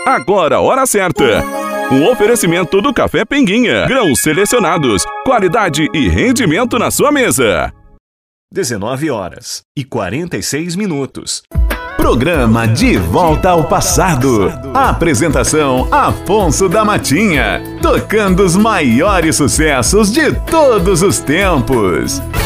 Agora a hora certa. Um oferecimento do Café Pinguinha. Grãos selecionados, qualidade e rendimento na sua mesa. 19h46. Programa De Volta ao Passado. Apresentação Afonso da Matinha. Tocando os maiores sucessos de todos os tempos.